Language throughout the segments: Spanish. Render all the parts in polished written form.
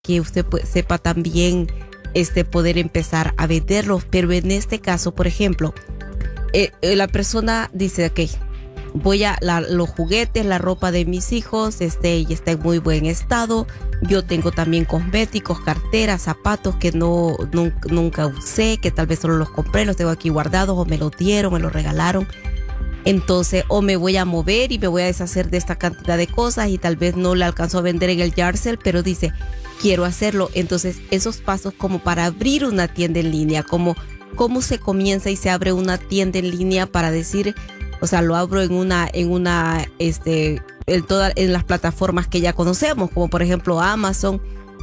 que usted sepa también poder empezar a venderlos. Pero en este caso, por ejemplo, la persona dice, ok, voy a los juguetes, la ropa de mis hijos, y está en muy buen estado. Yo tengo también cosméticos, carteras, zapatos que nunca usé, que tal vez solo los compré, los tengo aquí guardados, o me los dieron, me los regalaron. Entonces, o me voy a mover y me voy a deshacer de esta cantidad de cosas y tal vez no le alcanzo a vender en el yard sale, pero dice, quiero hacerlo. Entonces, esos pasos como para abrir una tienda en línea, cómo se comienza y se abre una tienda en línea para decir, o sea, lo abro en las plataformas que ya conocemos, como por ejemplo Amazon,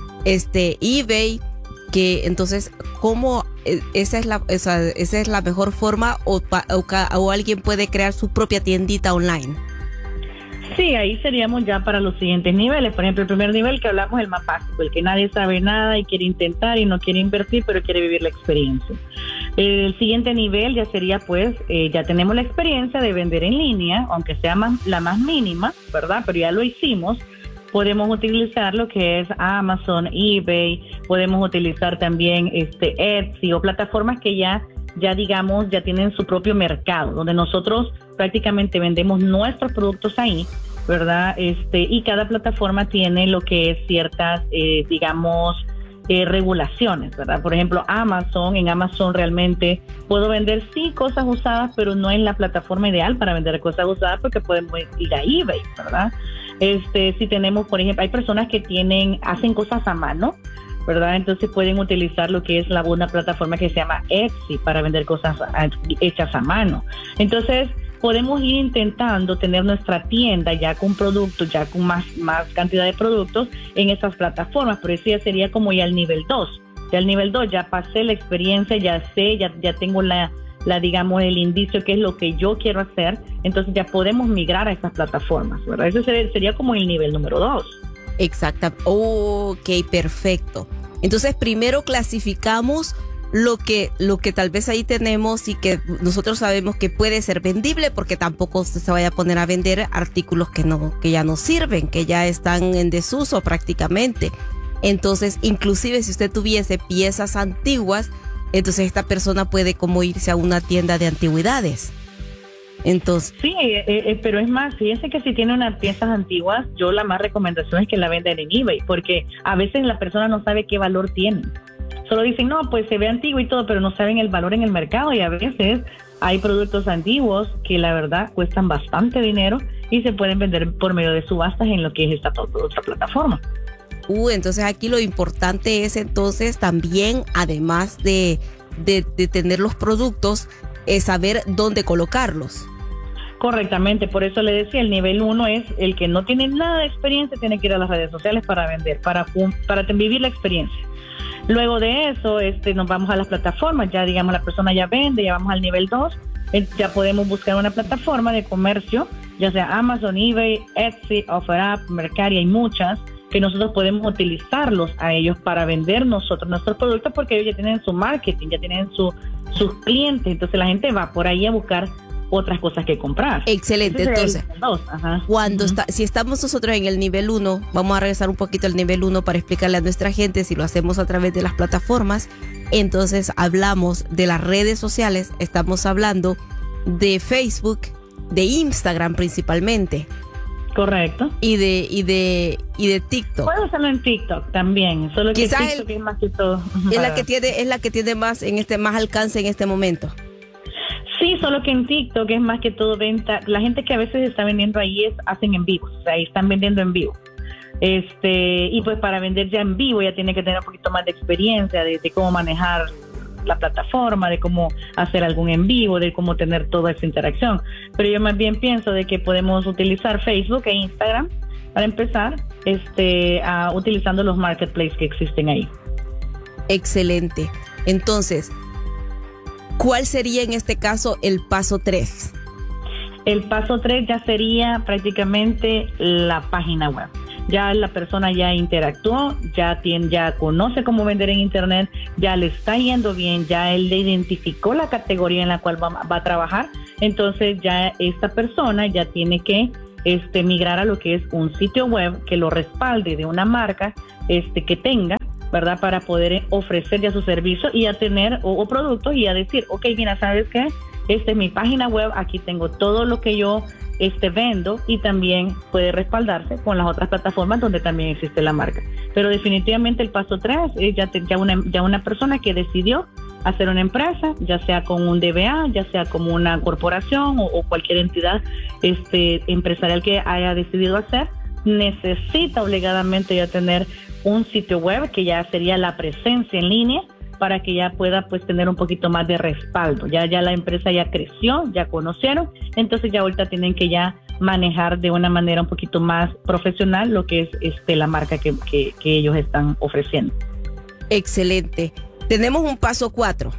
eBay, que entonces, ¿cómo esa es la mejor forma o alguien puede crear su propia tiendita online? Sí, ahí seríamos ya para los siguientes niveles. Por ejemplo, el primer nivel que hablamos es el más básico, el que nadie sabe nada y quiere intentar y no quiere invertir, pero quiere vivir la experiencia. El siguiente nivel ya sería, pues, ya tenemos la experiencia de vender en línea, aunque sea la más mínima, ¿verdad? Pero ya lo hicimos. Podemos utilizar lo que es Amazon, eBay, podemos utilizar también Etsy o plataformas que ya digamos, ya tienen su propio mercado, donde nosotros prácticamente vendemos nuestros productos ahí, ¿verdad? Y cada plataforma tiene lo que es ciertas, regulaciones, ¿verdad? Por ejemplo, en Amazon realmente puedo vender sí cosas usadas, pero no es la plataforma ideal para vender cosas usadas porque podemos ir a eBay, ¿verdad? Si tenemos, por ejemplo, hay personas que hacen cosas a mano, ¿verdad? Entonces pueden utilizar lo que es una plataforma que se llama Etsy para vender cosas hechas a mano. Entonces podemos ir intentando tener nuestra tienda ya con productos, ya con más cantidad de productos en esas plataformas, pero eso ya sería como ya el nivel 2. Ya el nivel 2 ya pasé la experiencia, ya sé, ya tengo digamos, el indicio que es lo que yo quiero hacer, entonces ya podemos migrar a esas plataformas, ¿verdad? Eso sería como el nivel número 2. Exacto. Ok, perfecto. Entonces, primero clasificamos lo que tal vez ahí tenemos y que nosotros sabemos que puede ser vendible, porque tampoco usted se vaya a poner a vender artículos que ya no sirven, que ya están en desuso prácticamente. Entonces, inclusive si usted tuviese piezas antiguas, entonces esta persona puede como irse a una tienda de antigüedades. Entonces, sí, pero es más, fíjense que si tiene unas piezas antiguas, yo la más recomendación es que la vendan en eBay, porque a veces la persona no sabe qué valor tiene. Solo dicen, no, pues se ve antiguo y todo, pero no saben el valor en el mercado, y a veces hay productos antiguos que la verdad cuestan bastante dinero y se pueden vender por medio de subastas en lo que es esta otra plataforma. Entonces aquí lo importante es entonces también, además de tener los productos, es saber dónde colocarlos. Correctamente, por eso le decía, el nivel 1 es el que no tiene nada de experiencia, tiene que ir a las redes sociales para vender, para vivir la experiencia. Luego de eso, nos vamos a las plataformas, ya digamos la persona ya vende, ya vamos al nivel 2, ya podemos buscar una plataforma de comercio, ya sea Amazon, eBay, Etsy, OfferUp, Mercari, hay muchas, que nosotros podemos utilizarlos a ellos para vender nosotros nuestros productos, porque ellos ya tienen su marketing, ya tienen sus clientes, entonces la gente va por ahí a buscar otras cosas que comprar. Excelente. Entonces, si estamos nosotros en el nivel 1, vamos a regresar un poquito al nivel 1 para explicarle a nuestra gente si lo hacemos a través de las plataformas. Entonces hablamos de las redes sociales, estamos hablando de Facebook, de Instagram principalmente. Correcto. Y de TikTok. Puedo hacerlo en TikTok también, solo que quizás TikTok es más que todo. Es la que tiene más más alcance en este momento. Sí, solo que en TikTok es más que todo venta. La gente que a veces está vendiendo ahí hacen en vivo, o sea, ahí están vendiendo en vivo. Y pues para vender ya en vivo ya tiene que tener un poquito más de experiencia de cómo manejar la plataforma, de cómo hacer algún en vivo, de cómo tener toda esa interacción. Pero yo más bien pienso de que podemos utilizar Facebook e Instagram para empezar, utilizando los marketplaces que existen ahí. Excelente. Entonces, ¿cuál sería en este caso el paso 3? El paso 3 ya sería prácticamente la página web. Ya la persona ya interactuó, ya conoce cómo vender en internet, ya le está yendo bien, ya él le identificó la categoría en la cual va a trabajar. Entonces ya esta persona ya tiene que migrar a lo que es un sitio web que lo respalde de una marca que tenga, ¿verdad? Para poder ofrecer ya su servicio y a tener o productos y a decir, ok, mira, ¿sabes qué? Esta es mi página web, aquí tengo todo lo que yo vendo, y también puede respaldarse con las otras plataformas donde también existe la marca. Pero definitivamente el paso 3 es ya una persona que decidió hacer una empresa, ya sea con un DBA, ya sea como una corporación o cualquier entidad empresarial que haya decidido hacer, necesita obligadamente ya tener un sitio web, que ya sería la presencia en línea, para que ya pueda pues tener un poquito más de respaldo. Ya la empresa ya creció, ya conocieron, entonces ya ahorita tienen que ya manejar de una manera un poquito más profesional lo que es la marca que ellos están ofreciendo. Excelente. Tenemos un paso 4.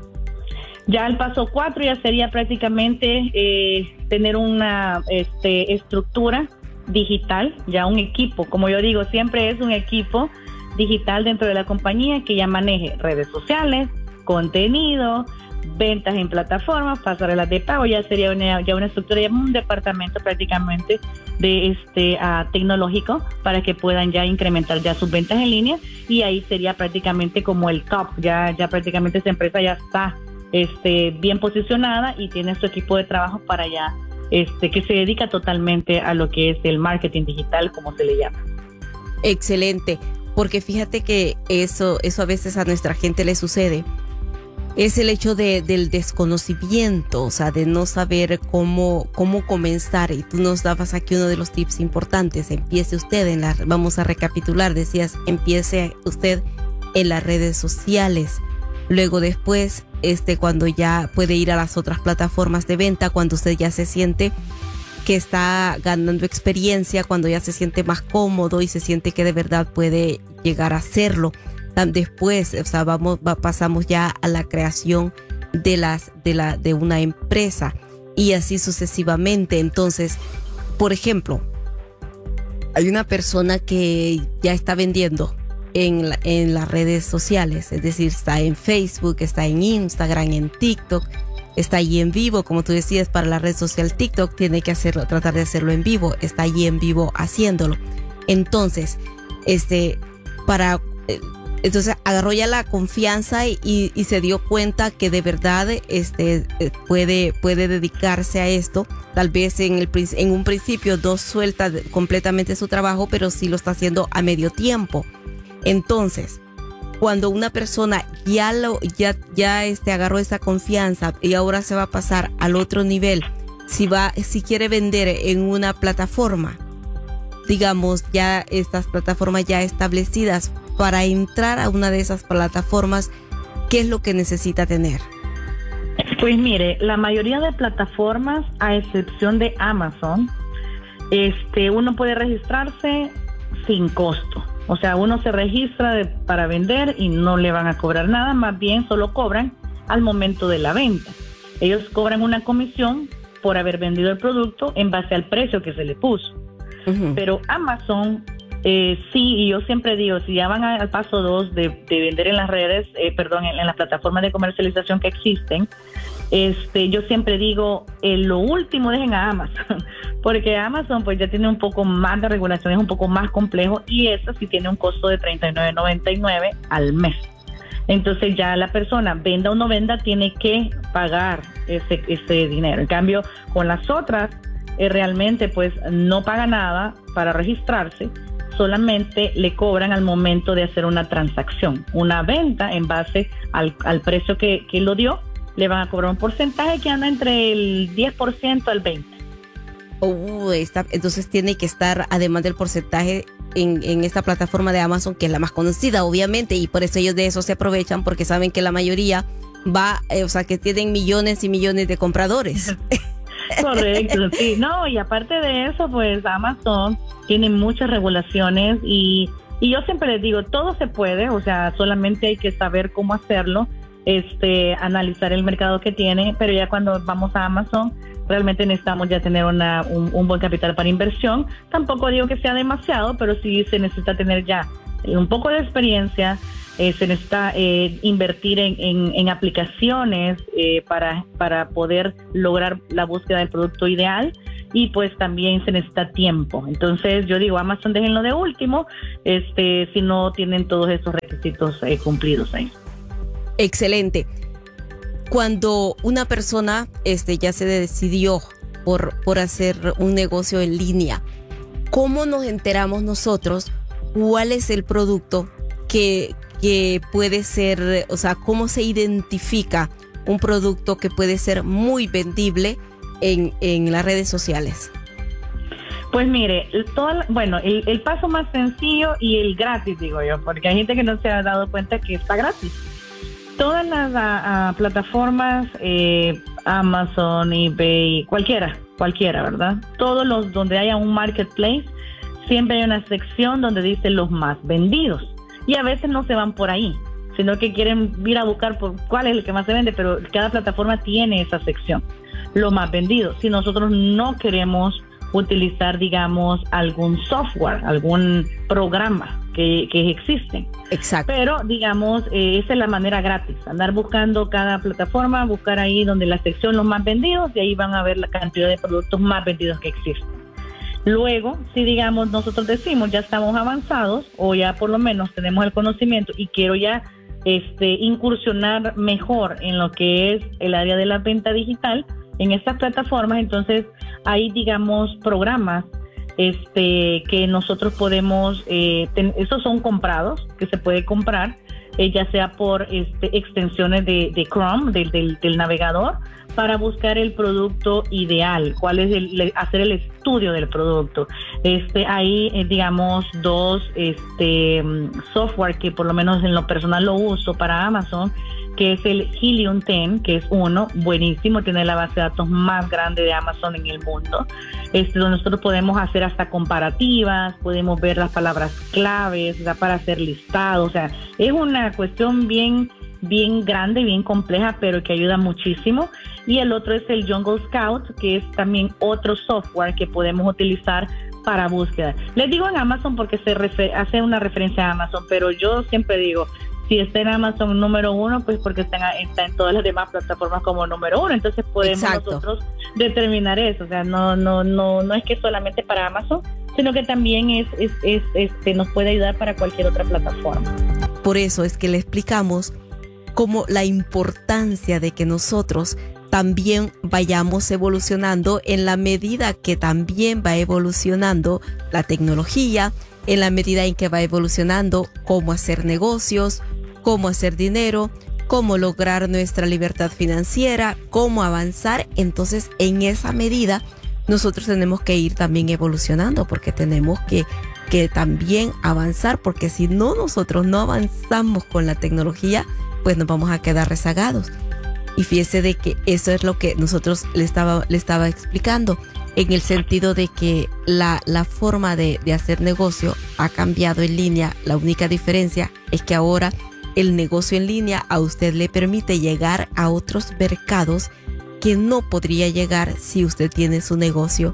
Ya el paso 4 ya sería prácticamente tener una estructura digital, ya un equipo, como yo digo, siempre es un equipo digital dentro de la compañía que ya maneje redes sociales, contenido, ventas en plataformas, pasarelas de pago. Ya sería una estructura, ya un departamento prácticamente de tecnológico, para que puedan ya incrementar ya sus ventas en línea, y ahí sería prácticamente como el top. Ya prácticamente esa empresa ya está bien posicionada y tiene su equipo de trabajo para ya que se dedica totalmente a lo que es el marketing digital, como se le llama. Excelente, porque fíjate que eso a veces a nuestra gente le sucede. Es el hecho del desconocimiento, o sea, de no saber cómo comenzar. Y tú nos dabas aquí uno de los tips importantes. Empiece usted vamos a recapitular, decías, empiece usted en las redes sociales. Luego después, cuando ya puede ir a las otras plataformas de venta, cuando usted ya se siente que está ganando experiencia, cuando ya se siente más cómodo y se siente que de verdad puede llegar a hacerlo. Después, o sea, pasamos ya a la creación de una empresa, y así sucesivamente. Entonces, por ejemplo, hay una persona que ya está vendiendo en las redes sociales, es decir, está en Facebook, está en Instagram, en TikTok, está allí en vivo, como tú decías, para la red social TikTok tiene que tratar de hacerlo en vivo, está allí en vivo haciéndolo. Entonces, entonces agarró ya la confianza y se dio cuenta que de verdad puede dedicarse a esto. Tal vez en un principio no suelta completamente su trabajo, pero sí lo está haciendo a medio tiempo. Entonces, cuando una persona ya agarró esa confianza y ahora se va a pasar al otro nivel, si quiere vender en una plataforma, digamos, ya estas plataformas ya establecidas, para entrar a una de esas plataformas, ¿qué es lo que necesita tener? Pues mire, la mayoría de plataformas, a excepción de Amazon, uno puede registrarse sin costo. O sea, uno se registra para vender y no le van a cobrar nada, más bien solo cobran al momento de la venta. Ellos cobran una comisión por haber vendido el producto en base al precio que se le puso. Uh-huh. Pero Amazon, sí, y yo siempre digo, si ya van al paso 2 de vender en las redes, en las plataformas de comercialización que existen, yo siempre digo, lo último dejen a Amazon, porque Amazon pues ya tiene un poco más de regulación, es un poco más complejo, y eso sí tiene un costo de $39.99 al mes. Entonces ya la persona, venda o no venda, tiene que pagar ese dinero. En cambio, con las otras, realmente pues no paga nada para registrarse, solamente le cobran al momento de hacer una transacción, una venta en base al precio que lo dio. Le van a cobrar un porcentaje que anda entre el 10% al 20%. Entonces tiene que estar, además del porcentaje, en esta plataforma de Amazon, que es la más conocida, obviamente, y por eso ellos de eso se aprovechan, porque saben que la mayoría que tienen millones y millones de compradores. Correcto, sí. No, y aparte de eso, pues Amazon tiene muchas regulaciones y yo siempre les digo, todo se puede, o sea, solamente hay que saber cómo hacerlo, analizar el mercado que tiene, pero ya cuando vamos a Amazon, realmente necesitamos ya tener un buen capital para inversión. Tampoco digo que sea demasiado, pero sí se necesita tener ya un poco de experiencia, se necesita invertir en aplicaciones para poder lograr la búsqueda del producto ideal, y pues también se necesita tiempo. Entonces yo digo, Amazon déjenlo de último, si no tienen todos esos requisitos cumplidos ahí. Excelente. Cuando una persona ya se decidió por hacer un negocio en línea, ¿cómo nos enteramos nosotros cuál es el producto que puede ser, o sea, cómo se identifica un producto que puede ser muy vendible en las redes sociales? Pues mire, el paso más sencillo y el gratis, digo yo, porque hay gente que no se ha dado cuenta que está gratis. Todas las plataformas, Amazon, eBay, cualquiera, ¿verdad? Todos los donde haya un marketplace, siempre hay una sección donde dice los más vendidos. Y a veces no se van por ahí, sino que quieren ir a buscar por cuál es el que más se vende, pero cada plataforma tiene esa sección, los más vendidos. Si nosotros no queremos utilizar, digamos, algún software, algún programa que existen. Exacto. Pero, digamos, esa es la manera gratis, andar buscando cada plataforma, buscar ahí donde la sección los más vendidos, y ahí van a ver la cantidad de productos más vendidos que existen. Luego, si digamos nosotros decimos ya estamos avanzados o ya por lo menos tenemos el conocimiento y quiero ya incursionar mejor en lo que es el área de la venta digital en estas plataformas, entonces hay, digamos, programas que nosotros podemos, esos son comprados, que se puede comprar, ya sea por extensiones de Chrome, del navegador, para buscar el producto ideal, cuál es hacer el estudio del producto. Hay, digamos, dos software que por lo menos en lo personal lo uso para Amazon, que es el Helium 10, que es uno buenísimo, tiene la base de datos más grande de Amazon en el mundo, donde nosotros podemos hacer hasta comparativas, podemos ver las palabras claves, da para hacer listados, o sea, es una cuestión bien grande, bien compleja, pero que ayuda muchísimo. Y el otro es el Jungle Scout, que es también otro software que podemos utilizar para búsqueda. Les digo en Amazon porque hace una referencia a Amazon, pero yo siempre digo, si está en Amazon número 1, pues porque está en todas las demás plataformas como número 1, entonces podemos nosotros determinar eso. O sea, no es que solamente para Amazon, sino que también nos puede ayudar para cualquier otra plataforma. Por eso es que le explicamos como la importancia de que nosotros también vayamos evolucionando en la medida que también va evolucionando la tecnología, en la medida en que va evolucionando cómo hacer negocios, cómo hacer dinero, cómo lograr nuestra libertad financiera, cómo avanzar. Entonces, en esa medida, nosotros tenemos que ir también evolucionando, porque tenemos que también avanzar, porque si no, nosotros no avanzamos con la tecnología, pues nos vamos a quedar rezagados. Y fíjese de que eso es lo que nosotros le estaba explicando, en el sentido de que la forma de hacer negocio ha cambiado en línea. La única diferencia es que ahora el negocio en línea a usted le permite llegar a otros mercados que no podría llegar si usted tiene su negocio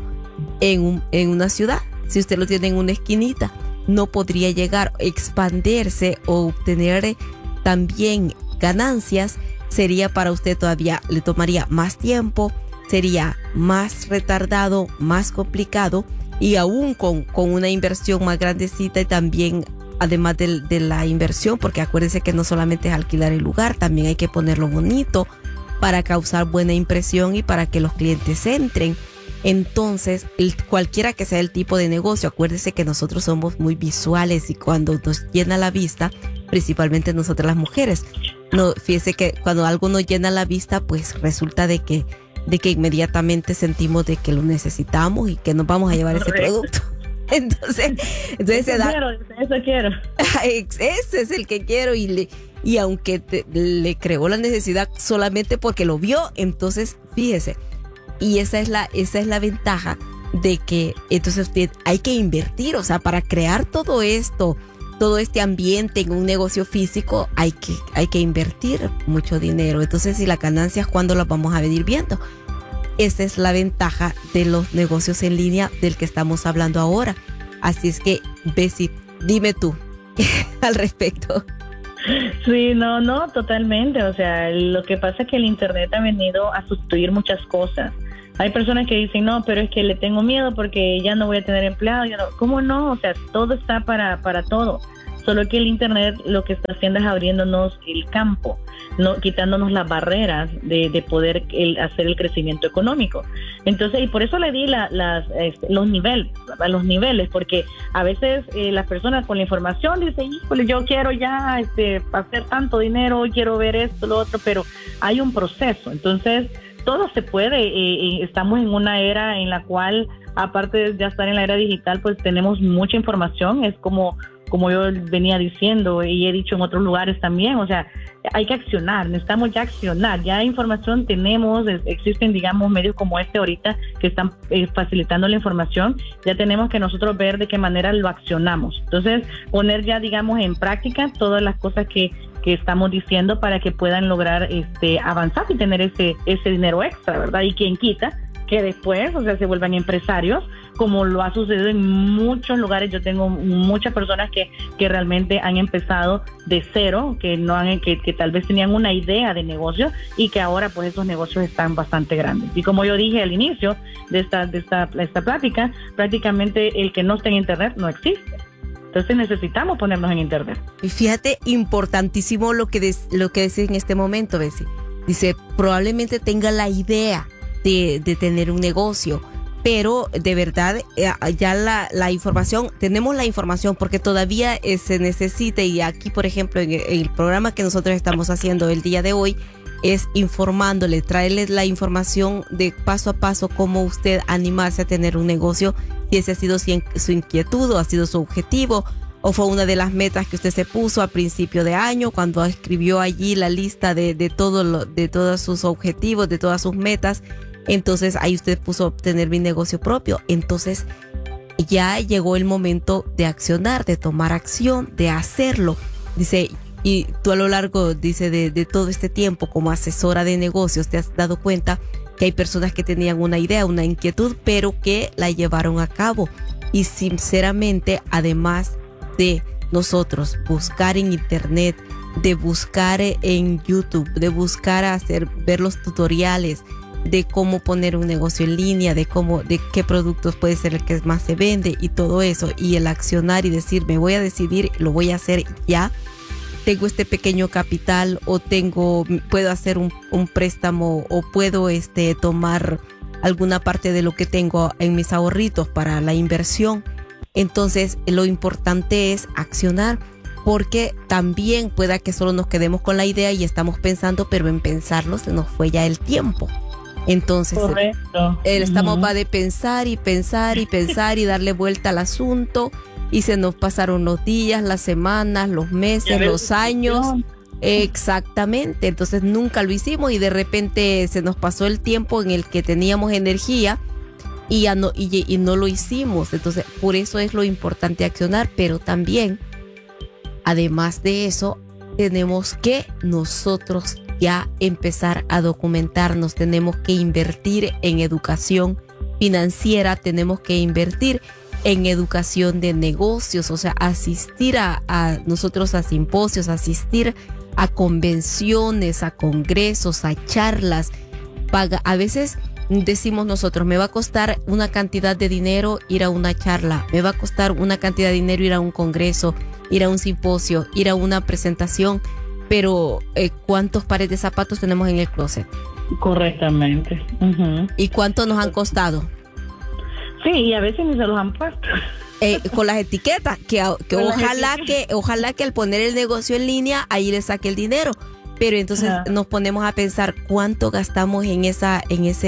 en una ciudad. Si usted lo tiene en una esquinita, no podría llegar, expandirse o obtener también ganancias. Sería para usted todavía, le tomaría más tiempo, sería más retardado, más complicado, y aún con una inversión más grandecita, y también además de la inversión, porque acuérdense que no solamente es alquilar el lugar, también hay que ponerlo bonito para causar buena impresión y para que los clientes entren. Entonces, cualquiera que sea el tipo de negocio, acuérdese que nosotros somos muy visuales, y cuando nos llena la vista, principalmente nosotras las mujeres, fíjese que cuando algo nos llena la vista, pues resulta de que inmediatamente sentimos de que lo necesitamos y que nos vamos a llevar ese producto. Entonces se da. Eso quiero. Ese es el que quiero, y aunque le creó la necesidad solamente porque lo vio, entonces fíjese. Y esa es la ventaja de que entonces usted hay que invertir, o sea, para crear todo este ambiente en un negocio físico hay que invertir mucho dinero. Entonces, ¿y las ganancias cuándo las vamos a venir viendo? Esa es la ventaja de los negocios en línea del que estamos hablando ahora. Así es que, Bessie, dime tú al respecto. Sí, no, totalmente. O sea, lo que pasa es que el Internet ha venido a sustituir muchas cosas. Hay personas que dicen, no, pero es que le tengo miedo porque ya no voy a tener empleado. Ya no. ¿Cómo no? O sea, todo está para todo. Solo que el Internet lo que está haciendo es abriéndonos el campo, no quitándonos las barreras de poder hacer el crecimiento económico. Entonces, y por eso le di los niveles, porque a veces las personas con la información dicen, híjole, yo quiero ya hacer tanto dinero, quiero ver esto, lo otro, pero hay un proceso. Entonces, todo se puede. Estamos en una era en la cual, aparte de ya estar en la era digital, pues tenemos mucha información. Es como yo venía diciendo y he dicho en otros lugares también, o sea, hay que accionar, necesitamos ya accionar, ya información tenemos, existen, digamos, medios como este ahorita que están facilitando la información, ya tenemos que nosotros ver de qué manera lo accionamos. Entonces, poner ya, digamos, en práctica todas las cosas que estamos diciendo para que puedan lograr avanzar y tener ese dinero extra, ¿verdad? Y quien quita que después, o sea, se vuelvan empresarios, como lo ha sucedido en muchos lugares. Yo tengo muchas personas que realmente han empezado de cero, que tal vez tenían una idea de negocio y que ahora pues esos negocios están bastante grandes. Y como yo dije al inicio de esta plática, prácticamente el que no esté en Internet no existe. Entonces necesitamos ponernos en Internet. Y fíjate, importantísimo lo que decís en este momento, Bessie. Dice, probablemente tenga la idea de tener un negocio, pero de verdad ya la información, tenemos la información porque todavía se necesita, y aquí por ejemplo en el programa que nosotros estamos haciendo el día de hoy es informándole, traerles la información de paso a paso cómo usted animarse a tener un negocio, si ese ha sido su inquietud o ha sido su objetivo o fue una de las metas que usted se puso a principio de año cuando escribió allí la lista de todos sus objetivos, de todas sus metas. Entonces ahí usted puso obtener mi negocio propio. Entonces ya llegó el momento de accionar, de tomar acción, de hacerlo. Dice, y tú a lo largo, dice, de todo este tiempo como asesora de negocios, te has dado cuenta que hay personas que tenían una idea, una inquietud, pero que la llevaron a cabo. Y sinceramente, además de nosotros buscar en Internet, de buscar en YouTube, de buscar ver los tutoriales, de cómo poner un negocio en línea, de qué productos puede ser el que más se vende y todo eso, y el accionar y decir, me voy a decidir, lo voy a hacer ya, tengo este pequeño capital o puedo hacer un préstamo o puedo tomar alguna parte de lo que tengo en mis ahorritos para la inversión. Entonces lo importante es accionar, porque también pueda que solo nos quedemos con la idea y estamos pensando, pero en pensarlo se nos fue ya el tiempo. Entonces, estamos va de pensar y pensar y pensar y darle vuelta al asunto, y se nos pasaron los días, las semanas, los meses, los años. Exactamente. Entonces nunca lo hicimos y de repente se nos pasó el tiempo en el que teníamos energía y ya no lo hicimos. Entonces, por eso es lo importante accionar, pero también, además de eso, tenemos que nosotros ya empezar a documentarnos, tenemos que invertir en educación financiera, tenemos que invertir en educación de negocios, o sea, asistir a nosotros a simposios, asistir a convenciones, a congresos, a charlas. A veces decimos nosotros, me va a costar una cantidad de dinero ir a una charla, me va a costar una cantidad de dinero ir a un congreso, ir a un simposio, ir a una presentación, pero ¿cuántos pares de zapatos tenemos en el closet? Correctamente. Uh-huh. ¿Y cuánto nos han costado? Sí, y a veces ni se los han puesto. Con las etiquetas, que ojalá que al poner el negocio en línea, ahí le saque el dinero. Pero entonces nos ponemos a pensar cuánto gastamos en esas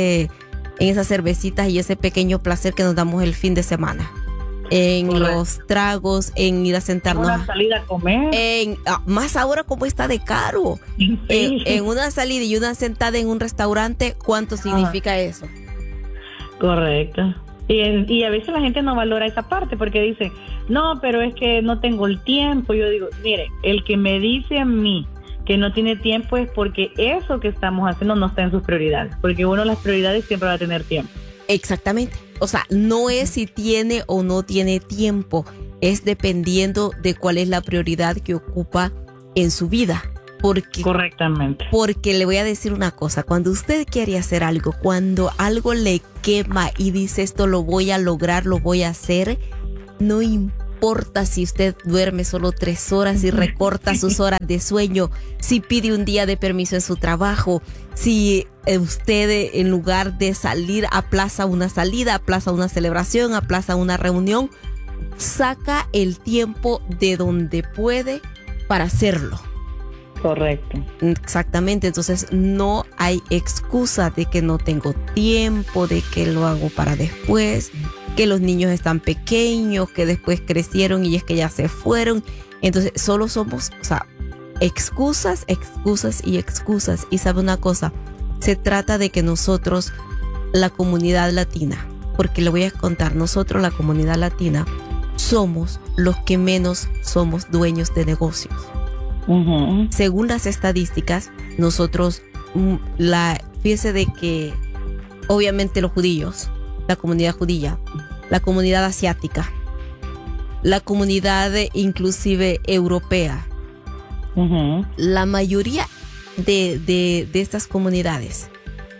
cervecitas y ese pequeño placer que nos damos el fin de semana. En los tragos, en ir a sentarnos. En una salida a comer. Más ahora como está de caro. Sí. En una salida y una sentada en un restaurante, ¿cuánto significa eso? Correcto. Y a veces la gente no valora esa parte porque dice, no, pero es que no tengo el tiempo. Yo digo, mire, el que me dice a mí que no tiene tiempo es porque eso que estamos haciendo no está en sus prioridades. Porque uno de las prioridades siempre va a tener tiempo. Exactamente. O sea, no es si tiene o no tiene tiempo, es dependiendo de cuál es la prioridad que ocupa en su vida. Correctamente. Porque le voy a decir una cosa, cuando usted quiere hacer algo, cuando algo le quema y dice esto lo voy a lograr, lo voy a hacer, no importa si usted duerme solo 3 horas y recorta sus horas de sueño, si pide un día de permiso en su trabajo, si usted en lugar de salir aplaza una salida, aplaza una celebración, aplaza una reunión, saca el tiempo de donde puede para hacerlo. Correcto. Exactamente, entonces no hay excusa de que no tengo tiempo, de que lo hago para después, que los niños están pequeños, que después crecieron y es que ya se fueron. Entonces solo somos, excusas, excusas y excusas. Y sabe una cosa, se trata de que nosotros, la comunidad latina, porque le voy a contar, nosotros la comunidad latina somos los que menos somos dueños de negocios. Uh-huh. Según las estadísticas, nosotros, fíjese de que obviamente los judíos, la comunidad judía, la comunidad asiática, la comunidad inclusive europea, uh-huh, la mayoría de estas comunidades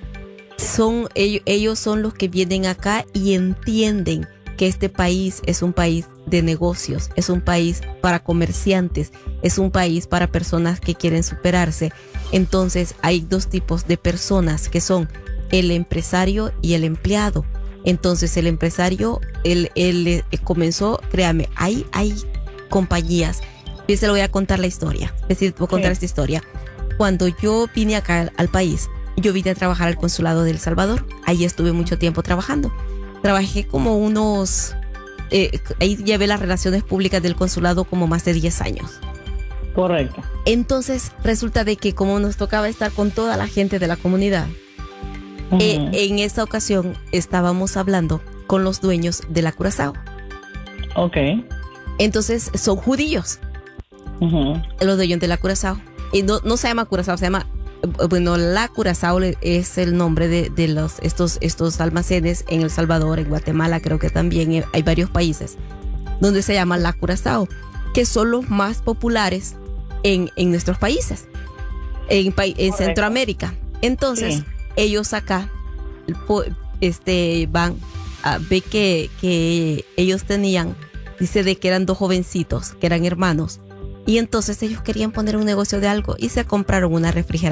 ellos son los que vienen acá y entienden que este país es un país de negocios, es un país para comerciantes, es un país para personas que quieren superarse. Entonces hay 2 tipos de personas que son el empresario y el empleado. Entonces el empresario, él comenzó, créame, hay compañías, yo se lo voy a contar la historia, es decir, voy a contar esta historia. Cuando yo vine acá al país, yo vine a trabajar al consulado de El Salvador, ahí estuve mucho tiempo trabajando. Trabajé como ahí llevé las relaciones públicas del consulado como más de 10 años. Correcto. Entonces resulta de que como nos tocaba estar con toda la gente de la comunidad, uh-huh, en esa ocasión estábamos hablando con los dueños de la Curazao. Ok. Entonces son judíos, uh-huh, los dueños de la Curazao. Y no se llama Curazao, se llama... Bueno, la Curazao es el nombre de estos almacenes en El Salvador, en Guatemala, creo que también hay varios países donde se llama la Curazao, que son los más populares en nuestros países, en Centroamérica. Entonces, sí, ellos acá van a ver que ellos tenían, dice de que eran 2 jovencitos, que eran hermanos. Y entonces ellos querían poner un negocio de algo y se compraron una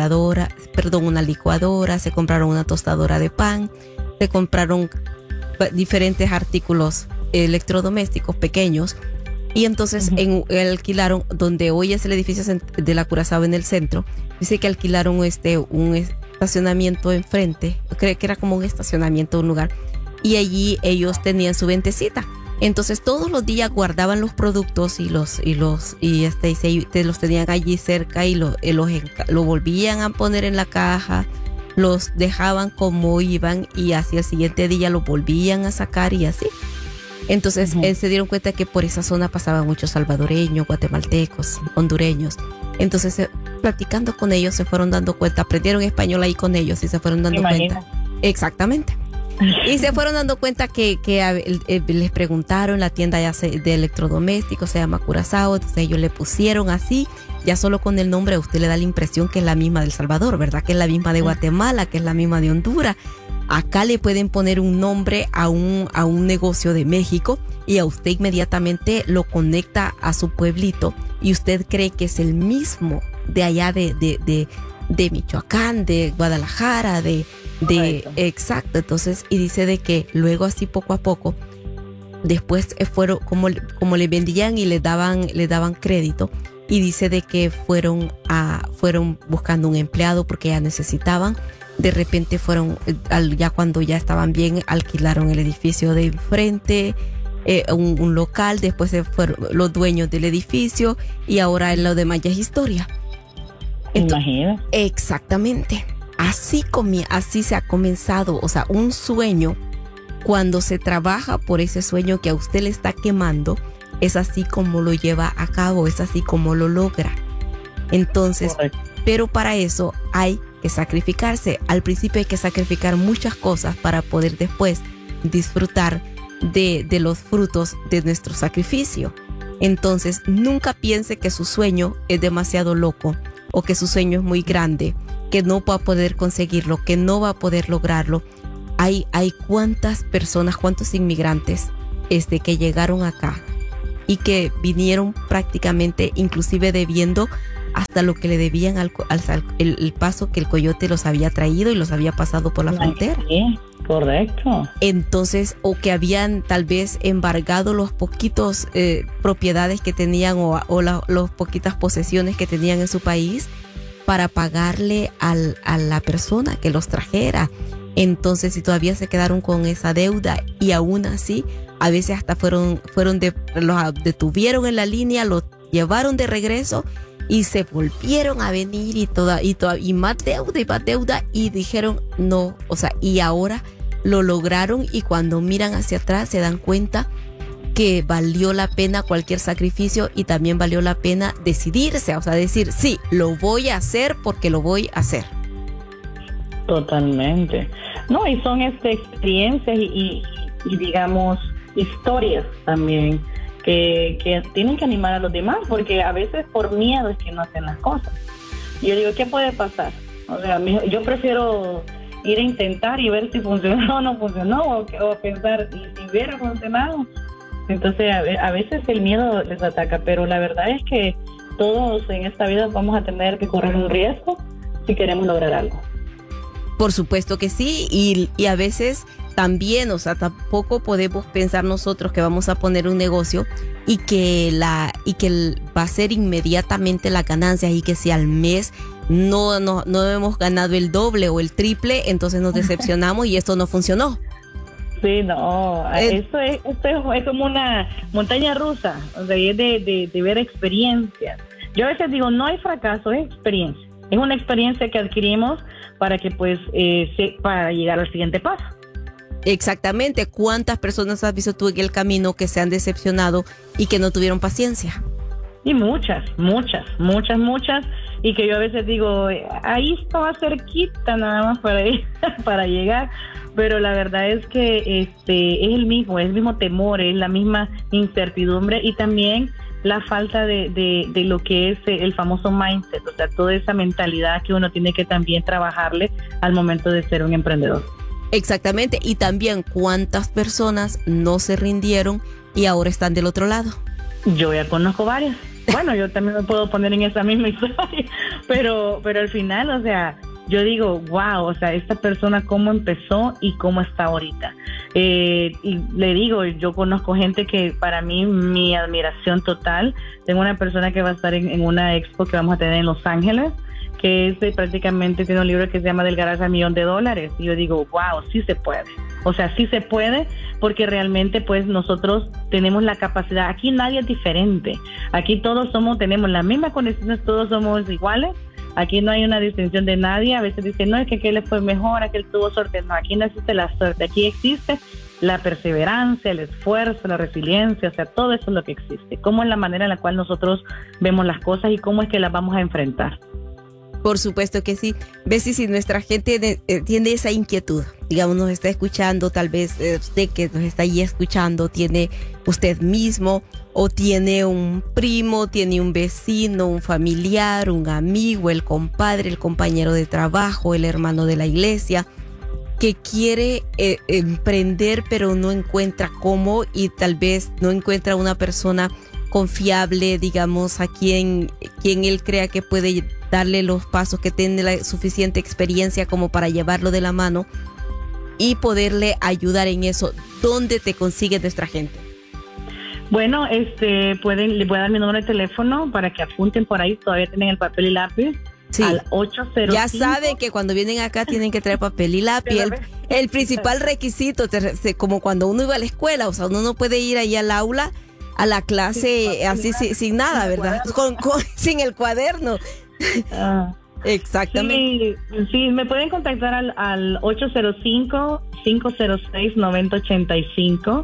una licuadora, se compraron una tostadora de pan, se compraron diferentes artículos electrodomésticos pequeños y entonces uh-huh, alquilaron, donde hoy es el edificio de la Curazao en el centro, dice que alquilaron un estacionamiento enfrente, creo que era como un estacionamiento, un lugar, y allí ellos tenían su ventecita. Entonces todos los días guardaban los productos y los tenían allí cerca y lo volvían a poner en la caja, los dejaban como iban y así el siguiente día lo volvían a sacar y así. Entonces uh-huh, se dieron cuenta que por esa zona pasaban muchos salvadoreños, guatemaltecos, hondureños. Entonces platicando con ellos se fueron dando cuenta, aprendieron español ahí con ellos y se fueron dando cuenta. Exactamente. Y se fueron dando cuenta que les preguntaron, la tienda ya de electrodomésticos se llama Curazao, entonces ellos le pusieron así, ya solo con el nombre a usted le da la impresión que es la misma de El Salvador, ¿verdad? Que es la misma de Guatemala, que es la misma de Honduras. Acá le pueden poner un nombre a un negocio de México y a usted inmediatamente lo conecta a su pueblito y usted cree que es el mismo de allá de Michoacán, de Guadalajara, exacto. Entonces, y dice de que luego así poco a poco, después fueron como le vendían y le daban crédito, y dice de que fueron buscando un empleado porque ya necesitaban. De repente ya cuando ya estaban bien, alquilaron el edificio de enfrente, un local, después se fueron los dueños del edificio y ahora lo demás ya es historia. Imagina. Exactamente. Así se ha comenzado, o sea, un sueño, cuando se trabaja por ese sueño que a usted le está quemando, es así como lo lleva a cabo, es así como lo logra. Entonces, correcto, pero para eso hay que sacrificarse. Al principio hay que sacrificar muchas cosas para poder después disfrutar de los frutos de nuestro sacrificio. Entonces, nunca piense que su sueño es demasiado loco o que su sueño es muy grande, que no va a poder conseguirlo, que no va a poder lograrlo. Hay cuántas personas, cuántos inmigrantes que llegaron acá y que vinieron prácticamente inclusive debiendo hasta lo que le debían el paso que el coyote los había traído y los había pasado por la frontera. Sí, correcto. Entonces, o que habían tal vez embargado los poquitos propiedades que tenían o las poquitas posesiones que tenían en su país para pagarle a la persona que los trajera. Entonces, si todavía se quedaron con esa deuda y aún así, a veces hasta los detuvieron en la línea, los llevaron de regreso y se volvieron a venir y más deuda y dijeron no, o sea, y ahora lo lograron y cuando miran hacia atrás se dan cuenta que valió la pena cualquier sacrificio y también valió la pena decidirse, o sea, decir, sí, lo voy a hacer porque lo voy a hacer. Totalmente. No, y son experiencias y digamos, historias también que tienen que animar a los demás, porque a veces por miedo es que no hacen las cosas. Yo digo, ¿qué puede pasar? O sea, yo prefiero ir a intentar y ver si funcionó o no funcionó, o pensar, ¿y si hubiera funcionado? Entonces, a veces el miedo les ataca, pero la verdad es que todos en esta vida vamos a tener que correr un riesgo si queremos lograr algo. Por supuesto que sí, y a veces también, o sea, tampoco podemos pensar nosotros que vamos a poner un negocio y que va a ser inmediatamente la ganancia y que si al mes no hemos ganado el doble o el triple, entonces nos decepcionamos y esto no funcionó. Sí, no, esto es como una montaña rusa, o sea, es de ver experiencias. Yo a veces digo, no hay fracaso, es experiencia. Es una experiencia que adquirimos para que para llegar al siguiente paso. Exactamente. ¿Cuántas personas has visto tú en el camino que se han decepcionado y que no tuvieron paciencia? Y muchas. Y que yo a veces digo, ahí estaba cerquita nada más para llegar. Pero la verdad es que es el mismo temor, es la misma incertidumbre y también la falta de lo que es el famoso mindset, o sea, toda esa mentalidad que uno tiene que también trabajarle al momento de ser un emprendedor. Exactamente, y también cuántas personas no se rindieron y ahora están del otro lado. Yo ya conozco varias. Bueno, yo también me puedo poner en esa misma historia, pero al final, o sea, yo digo, wow, o sea, esta persona cómo empezó y cómo está ahorita. Y le digo, yo conozco gente que para mí, mi admiración total. Tengo una persona que va a estar en una expo que vamos a tener en Los Ángeles, que prácticamente tiene un libro que se llama Del Garaje al Millón de Dólares. Y yo digo, wow, sí se puede. O sea, sí se puede porque realmente pues nosotros tenemos la capacidad. Aquí nadie es diferente. Aquí todos tenemos las mismas condiciones, todos somos iguales. Aquí no hay una distinción de nadie. A veces dicen, no, es que aquel le fue mejor, aquel tuvo suerte. No, aquí no existe la suerte. Aquí existe la perseverancia, el esfuerzo, la resiliencia. O sea, todo eso es lo que existe. Cómo es la manera en la cual nosotros vemos las cosas y cómo es que las vamos a enfrentar. Por supuesto que sí. Bessie, si nuestra gente tiene esa inquietud, digamos, nos está escuchando, tal vez usted que nos está ahí escuchando, tiene usted mismo o tiene un primo, tiene un vecino, un familiar, un amigo, el compadre, el compañero de trabajo, el hermano de la iglesia, que quiere emprender pero no encuentra cómo y tal vez no encuentra una persona confiable, digamos, a quien él crea que puede darle los pasos, que tiene la suficiente experiencia como para llevarlo de la mano y poderle ayudar en eso. ¿Dónde te consigue nuestra gente? Bueno, le voy a dar mi número de teléfono para que apunten por ahí, todavía tienen el papel y lápiz. Sí. Al 805. Ya saben que cuando vienen acá tienen que traer papel y lápiz. El principal requisito, como cuando uno iba a la escuela, o sea, uno no puede ir ahí al aula, a la clase, así sin nada, ¿verdad? Sin el cuaderno. Exactamente. Sí, me pueden contactar al 805-506-9085.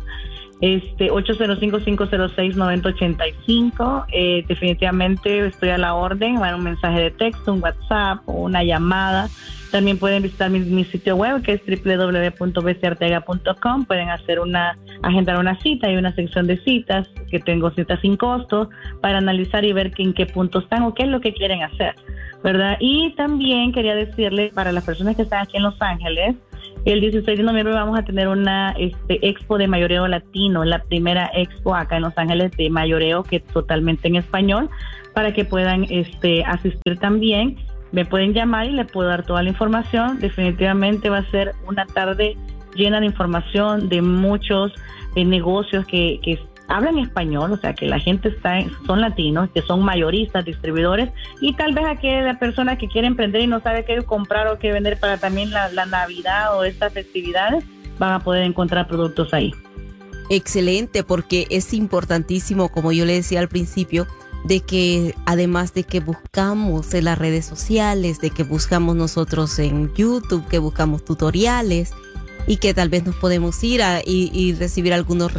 805-506-9085. Definitivamente estoy a la orden. Van un mensaje de texto, un WhatsApp o una llamada. También pueden visitar mi sitio web, que es www.besiartega.com. Pueden agendar una cita. Hay una sección de citas, que tengo citas sin costo, para analizar y ver en qué punto están o qué es lo que quieren hacer. ¿verdad? Y también quería decirle, para las personas que están aquí en Los Ángeles, el 16 de noviembre vamos a tener una expo de mayoreo latino, la primera expo acá en Los Ángeles de mayoreo, que es totalmente en español, para que puedan asistir también. Me pueden llamar y les puedo dar toda la información. Definitivamente va a ser una tarde llena de información de muchos negocios que hablan español, o sea, que la gente son latinos, que son mayoristas, distribuidores, y tal vez aquella persona que quiere emprender y no sabe qué comprar o qué vender para también la Navidad o estas festividades, van a poder encontrar productos ahí. Excelente, porque es importantísimo, como yo le decía al principio, de que además de que buscamos en las redes sociales, de que buscamos nosotros en YouTube, que buscamos tutoriales y que tal vez nos podemos ir y recibir algunos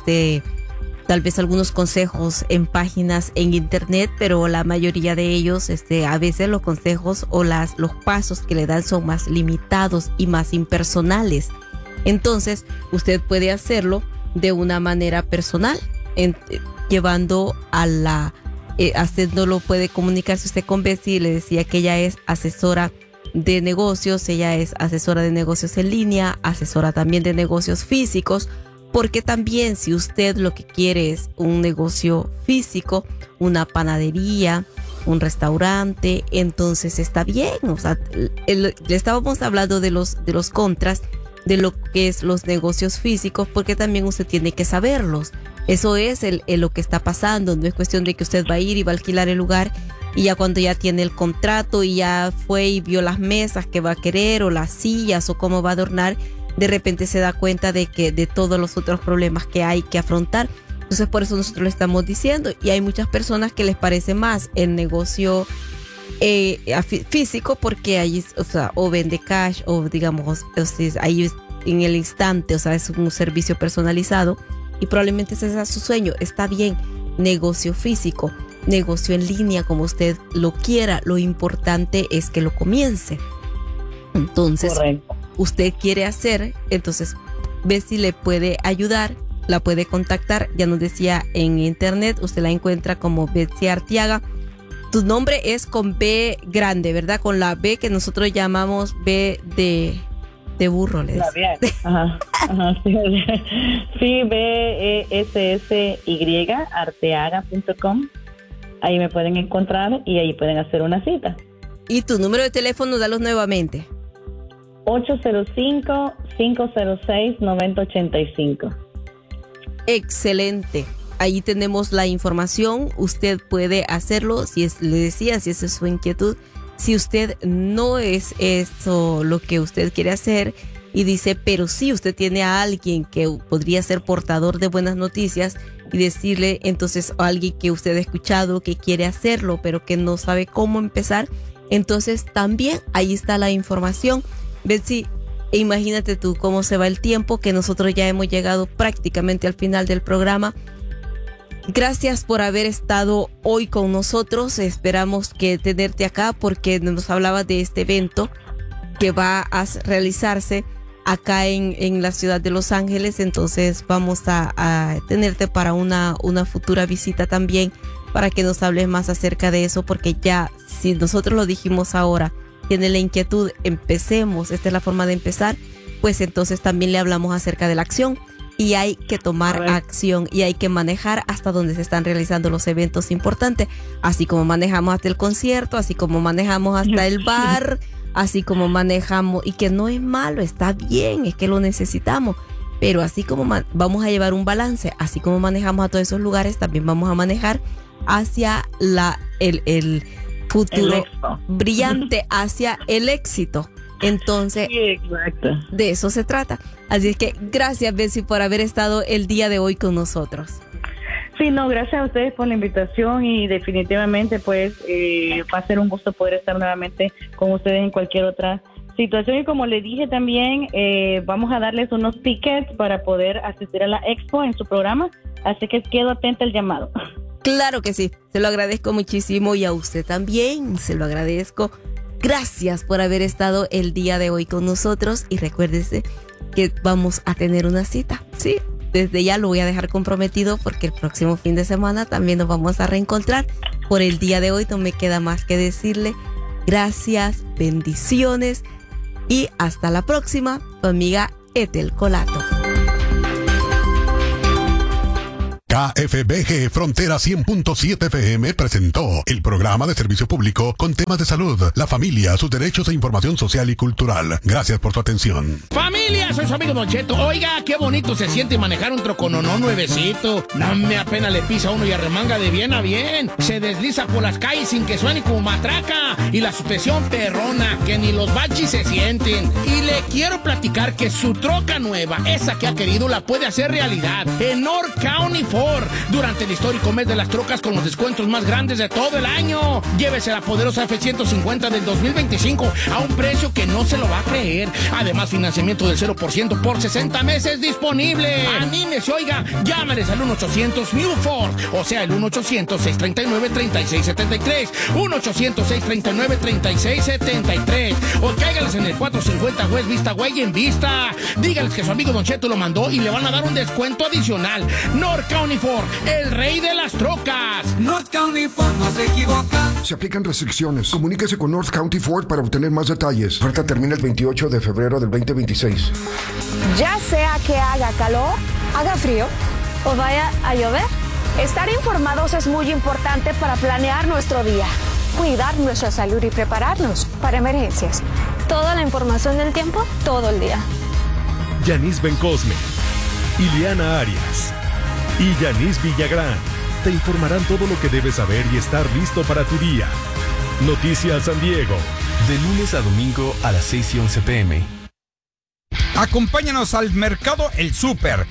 tal vez algunos consejos en páginas en internet, pero la mayoría de ellos, a veces los consejos o los pasos que le dan son más limitados y más impersonales. Entonces, usted puede hacerlo de una manera personal, llevando haciéndolo, puede comunicarse usted con Betsy. Le decía que ella es asesora de negocios, ella es asesora de negocios en línea, asesora también de negocios físicos, porque también si usted lo que quiere es un negocio físico, una panadería, un restaurante, entonces está bien. O sea, le estábamos hablando de los contras de lo que es los negocios físicos, porque también usted tiene que saberlos. Eso es lo que está pasando. No es cuestión de que usted va a ir y va a alquilar el lugar y ya cuando ya tiene el contrato y ya fue y vio las mesas que va a querer o las sillas o cómo va a adornar, de repente se da cuenta de todos los otros problemas que hay que afrontar. Entonces por eso nosotros le estamos diciendo, y hay muchas personas que les parece más el negocio físico, porque ahí, o sea, o vende cash o digamos, ahí en el instante, o sea, es un servicio personalizado y probablemente ese sea su sueño. Está bien, negocio físico, negocio en línea, como usted lo quiera, lo importante es que lo comience. Entonces, correcto, usted quiere hacer, entonces ve si le puede ayudar, la puede contactar. Ya nos decía en internet, usted la encuentra como Betsy Arteaga. Tu nombre es con B grande, ¿verdad? Con la B que nosotros llamamos B de burro, les. La B. Ajá, sí, BESSY, arteaga.com. Ahí me pueden encontrar y ahí pueden hacer una cita. ¿Y tu número de teléfono, dalos nuevamente? 805-506-9085. Excelente. Ahí tenemos la información. Usted puede hacerlo si le decía, si esa es su inquietud. Si usted no es eso lo que usted quiere hacer y dice, pero sí, usted tiene a alguien que podría ser portador de buenas noticias, y decirle entonces a alguien que usted ha escuchado que quiere hacerlo, pero que no sabe cómo empezar, entonces también ahí está la información. Betsy, imagínate tú cómo se va el tiempo, que nosotros ya hemos llegado prácticamente al final del programa. Gracias por haber estado hoy con nosotros. Esperamos que tenerte acá, porque nos hablabas de este evento que va a realizarse acá en la ciudad de Los Ángeles. Entonces vamos a tenerte para una futura visita también, para que nos hables más acerca de eso, porque ya si nosotros lo dijimos ahora, tiene la inquietud, empecemos, esta es la forma de empezar, pues entonces también le hablamos acerca de la acción. Y hay que tomar acción y hay que manejar hasta donde se están realizando los eventos importantes, así como manejamos hasta el concierto, así como manejamos hasta el bar, así como manejamos, y que no es malo, está bien, es que lo necesitamos, pero así como vamos a llevar un balance, así como manejamos a todos esos lugares, también vamos a manejar hacia el futuro brillante, hacia el éxito. Entonces, sí, exacto, de eso se trata. Así es que gracias, Betsy, por haber estado el día de hoy con nosotros. Sí, no, gracias a ustedes por la invitación, y definitivamente pues va a ser un gusto poder estar nuevamente con ustedes en cualquier otra situación. Y como les dije también, vamos a darles unos tickets para poder asistir a la expo en su programa, así que quedo atenta al llamado. Claro que sí, se lo agradezco muchísimo, y a usted también se lo agradezco. Gracias por haber estado el día de hoy con nosotros, y recuérdese que vamos a tener una cita. Sí, desde ya lo voy a dejar comprometido, porque el próximo fin de semana también nos vamos a reencontrar. Por el día de hoy no me queda más que decirle Gracias, bendiciones y hasta la próxima, tu amiga Ethel Colato. KFBG Frontera 100.7 FM presentó el programa de servicio público con temas de salud, la familia, sus derechos e información social y cultural. Gracias por tu atención. Familia, soy su amigo Don Cheto. Oiga, qué bonito se siente manejar un trocononón nuevecito. No me apena le pisa a uno y arremanga de bien a bien. Se desliza por las calles sin que suene como matraca. Y la suspensión perrona, que ni los baches se sienten. Y le quiero platicar que su troca nueva, esa que ha querido, la puede hacer realidad en North County Ford. Durante el histórico mes de las trocas con los descuentos más grandes de todo el año. Llévese la poderosa F-150 del 2025 a un precio que no se lo va a creer. Además, financiamiento del 0% por 60 meses disponible. Anímese, oiga, llámeles al 1-800-NEW-FORD, o sea, el 1-800-639-3673, 1-800-639-3673, o cáiganles en el 450 West Vista Way en Vista. Díganles que su amigo Don Cheto lo mandó y le van a dar un descuento adicional. North County Ford, el rey de las trocas. North County Ford no se equivoca. Se aplican restricciones. Comuníquese con North County Ford para obtener más detalles. Oferta termina el 28 de febrero del 2026. Ya sea que haga calor, haga frío o vaya a llover, estar informados es muy importante para planear nuestro día, cuidar nuestra salud y prepararnos para emergencias. Toda la información del tiempo, todo el día. Yanis Bencosme, Ileana Arias y Yanis Villagrán te informarán todo lo que debes saber y estar listo para tu día. Noticias San Diego. De lunes a domingo a las 6 y 11 p.m. Acompáñanos al Mercado El Súper,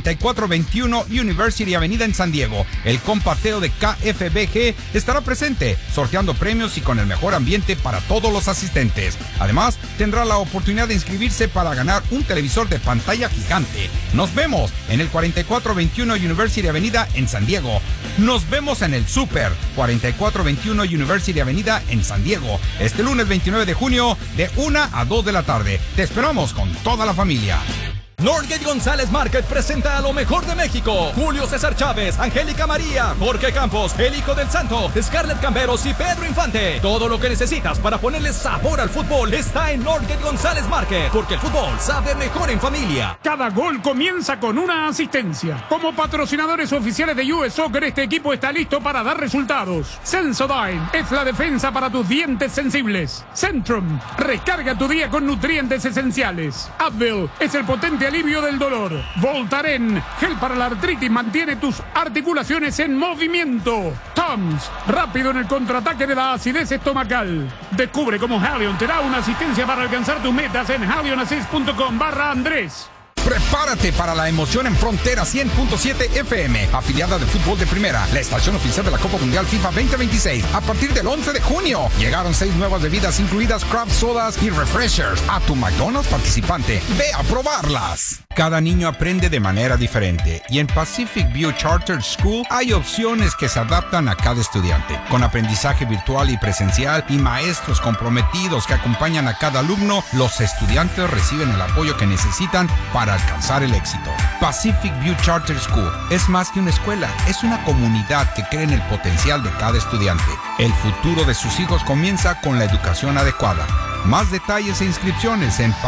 4421 University Avenida en San Diego. El comparteo de KFBG estará presente, sorteando premios y con el mejor ambiente para todos los asistentes. Además, tendrá la oportunidad de inscribirse para ganar un televisor de pantalla gigante. Nos vemos en el 4421 University Avenida en San Diego. Nos vemos en El Súper, 4421 University Avenida en San Diego, este lunes 29 de junio de 1 a 2 de la tarde. Te esperamos con toda la familia. Northgate González Market presenta a lo mejor de México. Julio César Chávez, Angélica María, Jorge Campos, El Hijo del Santo, Scarlett Camberos y Pedro Infante. Todo lo que necesitas para ponerle sabor al fútbol está en Northgate González Market, porque el fútbol sabe mejor en familia. Cada gol comienza con una asistencia. Como patrocinadores oficiales de US Soccer, este equipo está listo para dar resultados. Sensodyne es la defensa para tus dientes sensibles. Centrum, recarga tu día con nutrientes esenciales. Advil es el potente alivio del dolor. Voltaren, gel para la artritis, mantiene tus articulaciones en movimiento. Tums, rápido en el contraataque de la acidez estomacal. Descubre cómo Halion te da una asistencia para alcanzar tus metas en halionassist.com/Andrés. Prepárate para la emoción en Frontera 100.7 FM, afiliada de fútbol de primera, la estación oficial de la Copa Mundial FIFA 2026, a partir del 11 de junio. Llegaron 6 nuevas bebidas, incluidas craft sodas y refreshers, a tu McDonald's participante. ¡Ve a probarlas! Cada niño aprende de manera diferente, y en Pacific View Charter School hay opciones que se adaptan a cada estudiante, con aprendizaje virtual y presencial y maestros comprometidos que acompañan a cada alumno. Los estudiantes reciben el apoyo que necesitan para alcanzar el éxito. Pacific View Charter School es más que una escuela, es una comunidad que cree en el potencial de cada estudiante. El futuro de sus hijos comienza con la educación adecuada. Más detalles e inscripciones en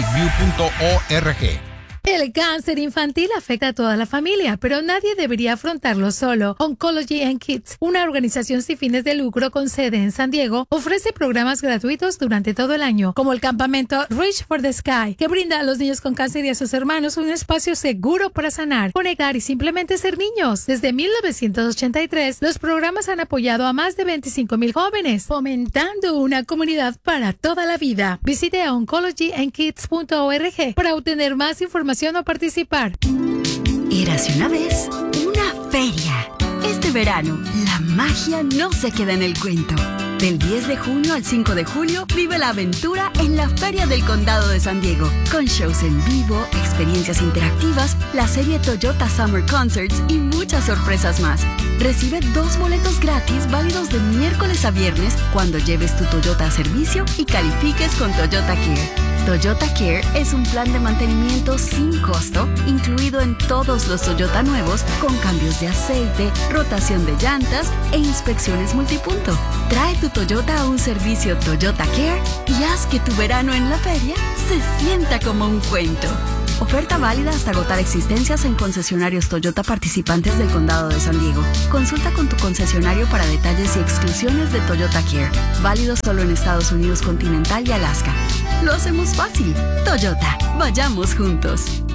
pacificview.org. El cáncer infantil afecta a toda la familia, pero nadie debería afrontarlo solo. Oncology and Kids, una organización sin fines de lucro con sede en San Diego, ofrece programas gratuitos durante todo el año, como el campamento Reach for the Sky, que brinda a los niños con cáncer y a sus hermanos un espacio seguro para sanar, conectar y simplemente ser niños. Desde 1983, los programas han apoyado a más de 25,000 jóvenes, fomentando una comunidad para toda la vida. Visite a oncologyandkids.org para obtener más información o participar. Érase una vez una feria. Este verano, la magia no se queda en el cuento. Del 10 de junio al 5 de julio, vive la aventura en la Feria del Condado de San Diego, con shows en vivo, experiencias interactivas, la serie Toyota Summer Concerts y muchas sorpresas más. Recibe 2 boletos gratis válidos de miércoles a viernes cuando lleves tu Toyota a servicio y califiques con Toyota Care. Toyota Care es un plan de mantenimiento sin costo, incluido en todos los Toyota nuevos, con cambios de aceite, rotación de llantas e inspecciones multipunto. Trae tu Toyota a un servicio Toyota Care y haz que tu verano en la feria se sienta como un cuento. Oferta válida hasta agotar existencias en concesionarios Toyota participantes del Condado de San Diego. Consulta con tu concesionario para detalles y exclusiones de Toyota Care. Válido solo en Estados Unidos continental y Alaska. Lo hacemos fácil. Toyota, vayamos juntos.